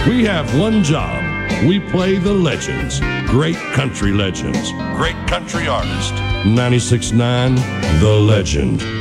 We have one job. We play the legends, great country legends, great country artists. 96.9 The Legend.